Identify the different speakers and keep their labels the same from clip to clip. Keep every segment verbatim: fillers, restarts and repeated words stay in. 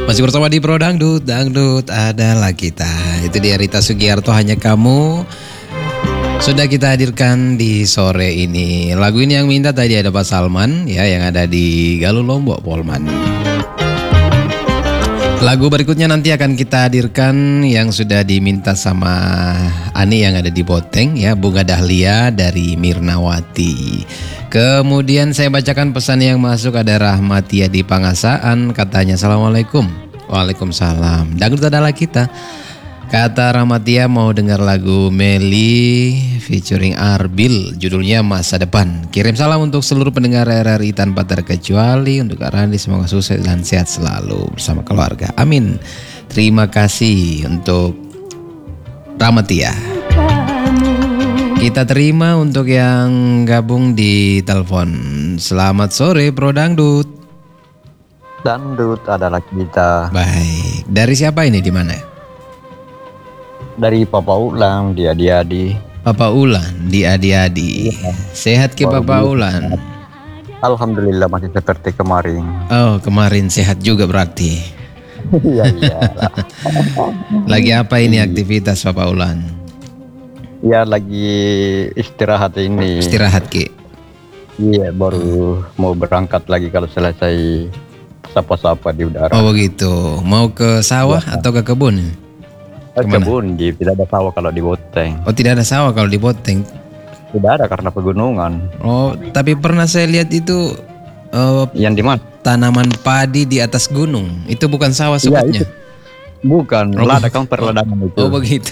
Speaker 1: Masih bersama di Pro Dangdut, Dangdut adalah kita. Itu dia Rita Sugiarto, Hanya Kamu. Sudah kita hadirkan di sore ini. Lagu ini yang minta tadi ada Pak Salman ya, yang ada di Galuh Lombok, Polman. Lagu berikutnya nanti akan kita hadirkan yang sudah diminta sama Ani yang ada di Boteng ya, Bunga Dahlia dari Mirnawati. Kemudian saya bacakan pesan yang masuk, ada Rahmatia di Pangasaan, katanya Assalamualaikum. Waalaikumsalam. Dangdut adalah kita. Kata Rahmatia mau dengar lagu Meli featuring Arbil, judulnya Masa Depan. Kirim salam untuk seluruh pendengar R R I tanpa terkecuali, untuk Kak Randi semoga sukses dan sehat selalu bersama keluarga. Amin. Terima kasih untuk Rahmatia. Kita terima untuk yang gabung di telepon. Selamat sore Pro Dangdut.
Speaker 2: Dangdut adalah kita.
Speaker 1: Baik. Dari siapa ini, di mana?
Speaker 2: Dari Papa Ulang, di Adi-Adi.
Speaker 1: Papa Ulan di Adi-Adi. Ya. Sehat ke Papa Ulan?
Speaker 2: Alhamdulillah masih seperti kemarin.
Speaker 1: Oh, kemarin sehat juga berarti.
Speaker 2: Iya, iya.
Speaker 1: Lagi apa ini aktivitas Papa Ulan?
Speaker 2: Ya lagi istirahat ini.
Speaker 1: Istirahat Ki?
Speaker 2: Iya, baru hmm. mau berangkat lagi kalau selesai sapa-sapa di udara.
Speaker 1: Oh begitu. Mau ke sawah ya, atau ke kebun?
Speaker 2: Kemana? Kebun, Ji. Tidak ada sawah kalau di Boteng.
Speaker 1: Oh, tidak ada sawah kalau di Boteng?
Speaker 2: Tidak ada karena pegunungan.
Speaker 1: Oh, tapi pernah saya lihat itu uh,
Speaker 2: yang di mana?
Speaker 1: Tanaman padi di atas gunung. Itu bukan sawah sebutnya?
Speaker 2: Ya, bukan, oh, ladang kan perladangan itu.
Speaker 1: Oh begitu.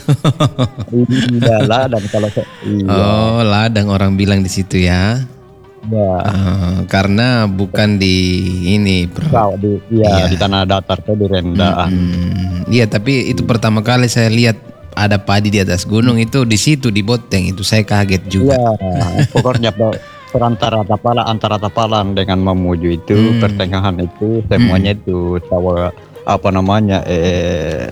Speaker 2: Iya, ladang kalau saya. Iya.
Speaker 1: Oh, ladang orang bilang di situ ya.
Speaker 2: Ya.
Speaker 1: Uh, karena bukan di ini.
Speaker 2: Bro. Di, iya, iya, di tanah datar tuh di rendahan.
Speaker 1: Hmm, iya, tapi itu pertama kali saya lihat ada padi di atas gunung itu di situ di Boteng, itu saya kaget juga.
Speaker 2: Iya, pokoknya perantara Tapalan, antara Tapalan dengan Mamuju itu hmm. pertengahan itu semuanya hmm. itu sawah apa namanya eh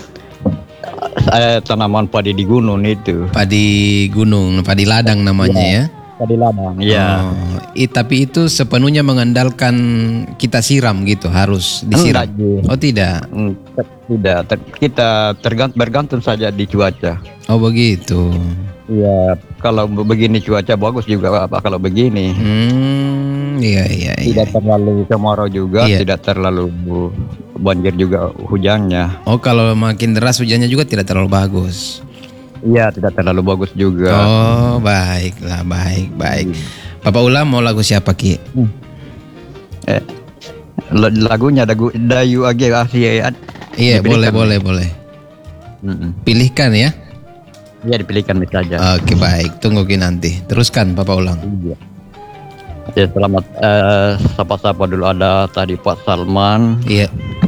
Speaker 2: saya tanaman padi di gunung itu.
Speaker 1: Padi gunung, padi ladang namanya ya. ya?
Speaker 2: Padi ladang. Iya.
Speaker 1: Oh, i, tapi itu sepenuhnya mengandalkan kita siram gitu, harus disiram.
Speaker 2: Enggak,
Speaker 1: oh tidak.
Speaker 2: Tidak, ter, kita tergant bergantung saja di cuaca.
Speaker 1: Oh begitu.
Speaker 2: Iya, kalau begini cuaca bagus juga apa kalau begini.
Speaker 1: Hmm, iya iya.
Speaker 2: Tidak
Speaker 1: iya.
Speaker 2: terlalu kemarau juga, iya. Tidak terlalu banjir juga hujannya.
Speaker 1: Oh, kalau makin deras hujannya juga tidak terlalu bagus.
Speaker 2: Iya, tidak terlalu bagus juga.
Speaker 1: Oh, baiklah, baik, baik. Hmm. Papa Ulam mau lagu siapa Ki? Hmm.
Speaker 2: Eh, lagunya lagu Dayu Age Asia.
Speaker 1: Iya, boleh, boleh, boleh.
Speaker 2: Hmm.
Speaker 1: Pilihkan ya.
Speaker 2: Iya, dipilihkan saja.
Speaker 1: Oke, baik. Tunggu Ki nanti. Teruskan Papa Ulang.
Speaker 2: Iya. Ya, selamat eh, sapa-sapa dulu, ada tadi Pak Salman.
Speaker 1: Iya.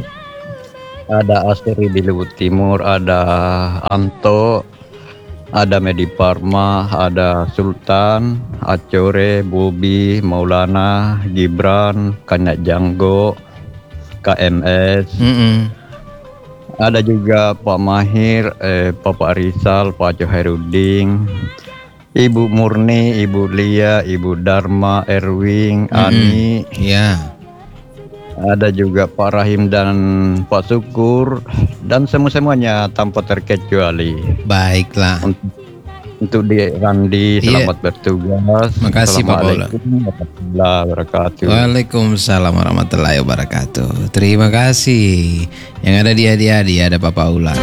Speaker 2: Ada Astri di Luhut Timur, ada Anto, ada Medi Parma, ada Sultan, Acore, Bobi, Maulana, Gibran, Kanyak Janggo, K M S. Mm-mm. Ada juga Pak Mahir, eh, Bapak Rizal, Pak Johairudin, Ibu Murni, Ibu Lia, Ibu Dharma, Erwin, mm-hmm. Ani.
Speaker 1: Ya.
Speaker 2: Ada juga Pak Rahim dan Pak Syukur dan semua-semuanya tanpa terkecuali.
Speaker 1: Baiklah.
Speaker 2: Untuk, untuk di Randi, selamat yeah. bertugas.
Speaker 1: Makasih Pak Paula.
Speaker 2: Warahmatullahi wabarakatuh.
Speaker 1: Waalaikumsalam warahmatullahi wabarakatuh. Terima kasih. Yang ada di Adi-Adi ada Pak Paula.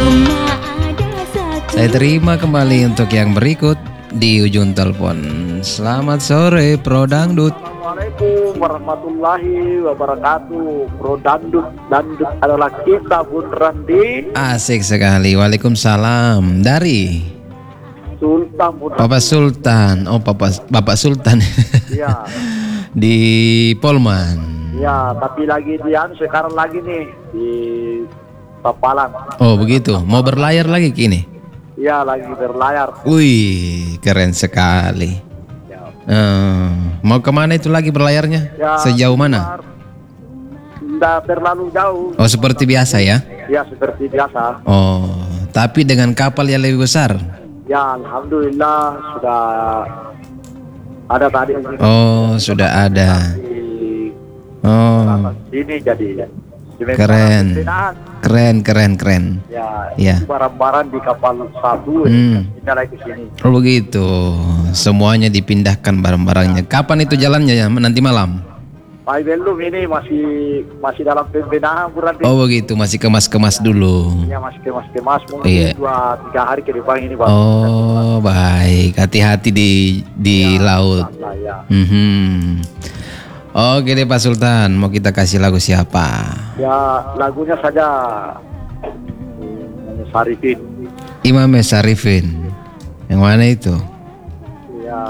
Speaker 1: Saya terima kembali untuk yang berikut di ujung telepon. Selamat sore Pro Dangdut.
Speaker 3: Assalamualaikum warahmatullahi wabarakatuh. Pro Dangdut, Dangdut adalah kita Bun Randi.
Speaker 1: Asik sekali. Waalaikumsalam. Dari
Speaker 3: Sultan Bun
Speaker 1: Bapak Sultan. Oh Bapak Bapak Sultan.
Speaker 3: Iya.
Speaker 1: Di Polman.
Speaker 3: Ya, tapi lagi di anu sekarang lagi nih di Tapalan.
Speaker 1: Oh begitu. Mau berlayar lagi kini?
Speaker 3: Iya, lagi berlayar.
Speaker 1: Wih, keren sekali. Ya. Uh, mau kemana itu lagi berlayarnya? Ya, sejauh mana?
Speaker 3: Tidak terlalu jauh.
Speaker 1: Oh, seperti biasa ya?
Speaker 3: Ya, seperti biasa.
Speaker 1: Oh, tapi dengan kapal yang lebih besar?
Speaker 3: Ya, alhamdulillah sudah ada tadi.
Speaker 1: Oh, sudah ada.
Speaker 3: Di
Speaker 1: oh.
Speaker 3: Sini jadi
Speaker 1: Keren. Keren, keren, keren.
Speaker 3: Ya,
Speaker 1: Ya.
Speaker 3: barang-barang di kapal satu,
Speaker 1: Hmm.
Speaker 3: pindah lagi ke sini.
Speaker 1: Oh begitu. Semuanya dipindahkan barang-barangnya. Kapan itu jalannya ya? Nanti malam.
Speaker 3: Pak belum ini masih masih dalam pembenahan berarti.
Speaker 1: Oh begitu, masih kemas-kemas dulu.
Speaker 3: Ya masih kemas-kemas mungkin
Speaker 1: Iya.
Speaker 3: dua tiga hari ke depan ini Pak.
Speaker 1: Oh baik, hati-hati di di laut.
Speaker 3: Nah, ya.
Speaker 1: Mhm. Oke deh Pak Sultan, mau kita kasih lagu siapa?
Speaker 3: Ya lagunya saja hmm, Sarifin.
Speaker 1: Imam Sarifin. Yang mana itu?
Speaker 3: Ya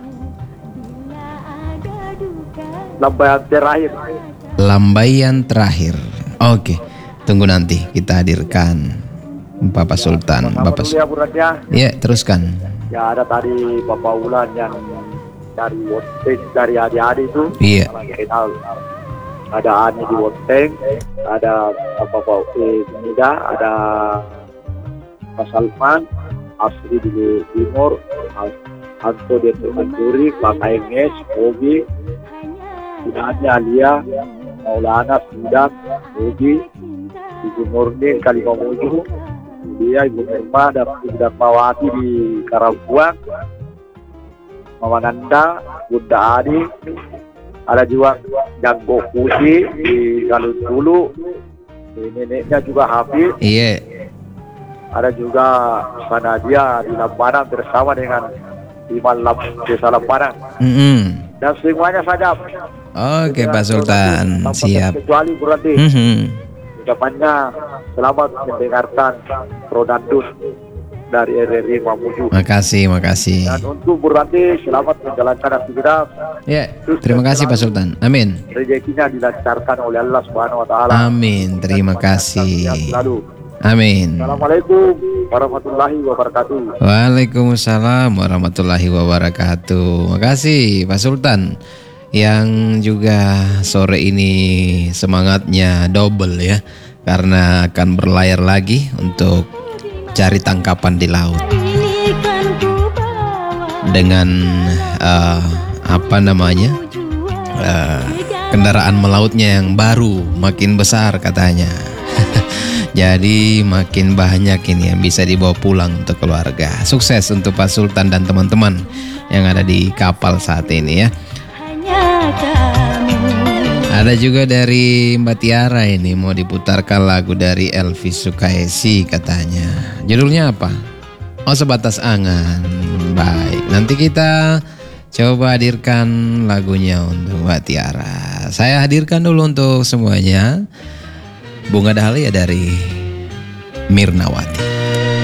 Speaker 3: lambaian terakhir.
Speaker 1: Lambaian terakhir. Oke, tunggu nanti kita hadirkan Bapak Sultan.
Speaker 3: Sama
Speaker 1: Bapak
Speaker 3: dulu ya buratnya.
Speaker 1: Ya, teruskan.
Speaker 3: Ya ada tadi Bapak Ulan yang dari Wonteng, dari adik-adik itu.
Speaker 1: Iya.
Speaker 3: Yang kenal. Ada Ani di Wonteng, ada Bapak eh, Nida, ada Mas Salman, Asri di Timur, Anto di Anturi, Pak Enges, Bobi, Dinanya Alia, Maulana Sudan, Bobi, Ibu Nurdin Kalimamuju, dia Ibu Irma dan Ibu Darmawati di Karampuang, Mama Nanda, Bunda Adi, ada juga Janggo Pusi di Galun Dulu, neneknya juga Habib,
Speaker 1: Iya.
Speaker 3: ada juga Sanadia di Lamparang bersama dengan Iman Lam Desa Lamparang,
Speaker 1: Mm-mm.
Speaker 3: dan semuanya saja.
Speaker 1: Oke Pak Sultan,
Speaker 3: Tanpa
Speaker 1: siap.
Speaker 3: terkecuali berarti
Speaker 1: Mhm.
Speaker 3: ucapannya selamat mendengarkan Prodandus dari R R I Mamuju.
Speaker 1: Makasih, makasih.
Speaker 3: Dan untuk berarti selamat menjalankan aktivitas.
Speaker 1: Ya, terima kasih Pak Sultan. Amin.
Speaker 3: Rezekinya dilancarkan oleh Allah Subhanahu Wa Taala.
Speaker 1: Amin. Terima kasih.
Speaker 3: Selalu.
Speaker 1: Amin.
Speaker 3: Assalamualaikum warahmatullahi wabarakatuh.
Speaker 1: Waalaikumsalam warahmatullahi wabarakatuh. Makasih Pak Sultan yang juga sore ini semangatnya double ya, karena akan berlayar lagi untuk cari tangkapan di laut dengan uh, apa namanya uh, kendaraan melautnya yang baru, makin besar katanya. Jadi makin banyak ini yang bisa dibawa pulang untuk keluarga. Sukses untuk Pak Sultan dan teman-teman yang ada di kapal saat ini ya. Ada juga dari Mbak Tiara ini mau diputarkan lagu dari Elvi Sukaisi katanya. Judulnya apa? Oh, Sebatas Angan. Baik, nanti kita coba hadirkan lagunya untuk Mbak Tiara. Saya hadirkan dulu untuk semuanya Bunga Dahlia dari Mirnawati.